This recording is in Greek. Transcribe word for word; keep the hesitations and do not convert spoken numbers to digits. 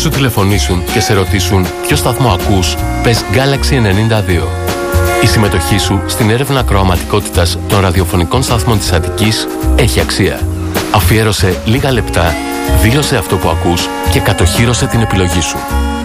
σου τηλεφωνήσουν και σε ρωτήσουν ποιο σταθμό ακούς, πες Galaxy ενενήντα δύο. Η συμμετοχή σου στην έρευνα ακροαματικότητας των ραδιοφωνικών σταθμών της Αττικής έχει αξία. Αφιέρωσε λίγα λεπτά, δήλωσε αυτό που ακούς και κατοχύρωσε την επιλογή σου.